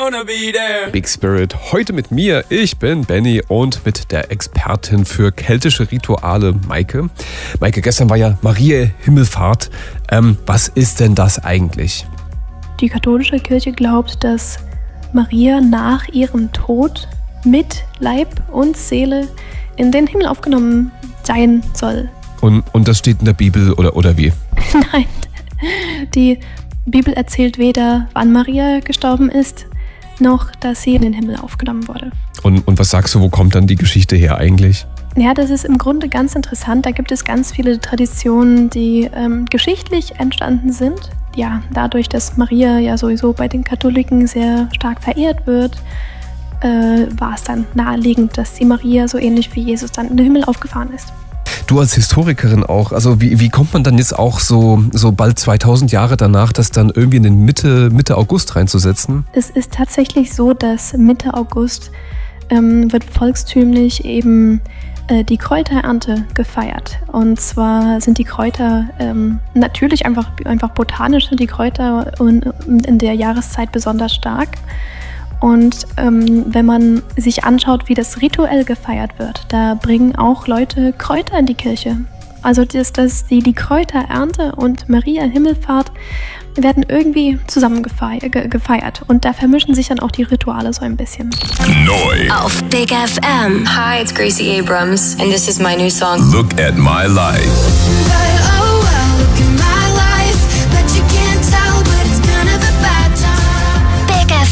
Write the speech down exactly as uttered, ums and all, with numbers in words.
wanna be there. Big Spirit, heute mit mir, ich bin Benny und mit der Expertin für keltische Rituale, Maike. Maike, gestern war ja Mariä Himmelfahrt. Ähm, was ist denn das eigentlich? Die katholische Kirche glaubt, dass Maria nach ihrem Tod mit Leib und Seele in den Himmel aufgenommen sein soll. Und, und das steht in der Bibel oder, oder wie? Nein, die Bibel erzählt weder, wann Maria gestorben ist, noch, dass sie in den Himmel aufgenommen wurde. Und, und was sagst du, wo kommt dann die Geschichte her eigentlich? Ja, das ist im Grunde ganz interessant. Da gibt es ganz viele Traditionen, die ähm, geschichtlich entstanden sind. Ja, dadurch, dass Maria ja sowieso bei den Katholiken sehr stark verehrt wird, äh, war es dann naheliegend, dass die Maria so ähnlich wie Jesus dann in den Himmel aufgefahren ist. Du als Historikerin auch, also wie, wie kommt man dann jetzt auch so, so bald zweitausend Jahre danach, das dann irgendwie in den Mitte, Mitte August reinzusetzen? Es ist tatsächlich so, dass Mitte August ähm, wird volkstümlich eben äh, die Kräuterernte gefeiert. Und zwar sind die Kräuter ähm, natürlich einfach, einfach botanisch sind die Kräuter und, und in der Jahreszeit besonders stark. Und ähm, wenn man sich anschaut, wie das rituell gefeiert wird, da bringen auch Leute Kräuter in die Kirche. Also das, das, die, die Kräuterernte und Mariä Himmelfahrt werden irgendwie zusammen gefeiert, gefeiert. Und da vermischen sich dann auch die Rituale so ein bisschen. Neu auf Big F M. Hi, it's Gracie Abrams and this is my new song. Look at My Life.